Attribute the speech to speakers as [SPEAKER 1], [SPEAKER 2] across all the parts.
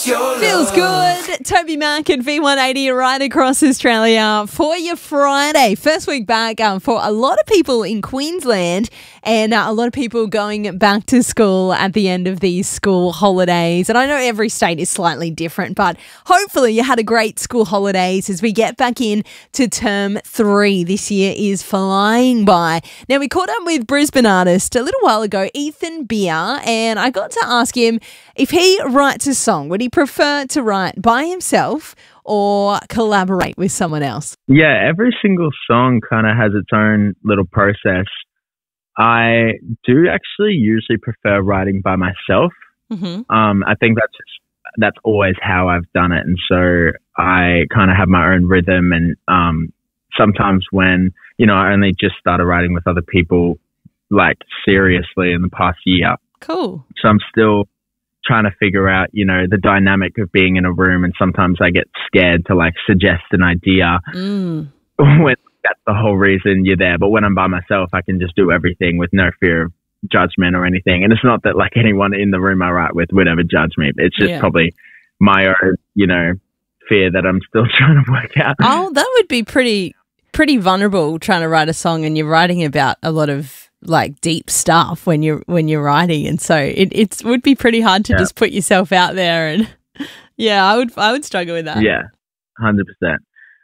[SPEAKER 1] Feels good. Toby Mac and V180 right across Australia for your Friday. First week back for a lot of people in Queensland and a lot of people going back to school at the end of these school holidays. And I know every state is slightly different, but hopefully you had a great school holidays as we get back in to term 3. This year is flying by. Now, we caught up with Brisbane artist a little while ago, Ethan Beer, and I got to ask him if he writes a song, would he prefer to write by himself or collaborate with someone else?
[SPEAKER 2] Yeah, every single song kind of has its own little process. I do actually usually prefer writing by myself. Mm-hmm. I think that's always how I've done it. And so I kind of have my own rhythm. And sometimes when, I only just started writing with other people, like seriously in the past year.
[SPEAKER 1] Cool. So
[SPEAKER 2] I'm still trying to figure out, the dynamic of being in a room. And sometimes I get scared to like suggest an idea when that's the whole reason you're there. But when I'm by myself, I can just do everything with no fear of judgment or anything. And it's not that like anyone in the room I write with would ever judge me. It's just probably my own, fear that I'm still trying to work out.
[SPEAKER 1] Oh, that would be pretty vulnerable trying to write a song and you're writing about a lot of like deep stuff when you're writing, and so it would be pretty hard to just put yourself out there. And I would struggle with that.
[SPEAKER 2] 100%.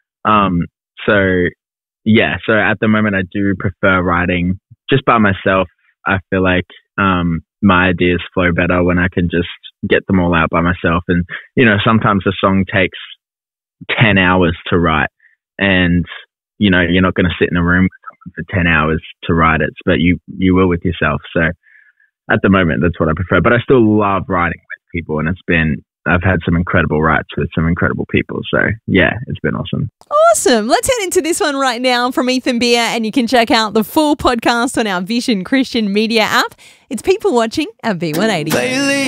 [SPEAKER 2] So at the moment I do prefer writing just by myself. I feel like my ideas flow better when I can just get them all out by myself. And sometimes a song takes 10 hours to write, and you're not going to sit in a room for 10 hours to write it, but you will with yourself. So at the moment, that's what I prefer. But I still love writing with people, and I've had some incredible writes with some incredible people. So yeah, it's been awesome.
[SPEAKER 1] Awesome. Let's head into this one right now from Ethan Beer, and you can check out the full podcast on our Vision Christian Media app. It's People Watching at V180.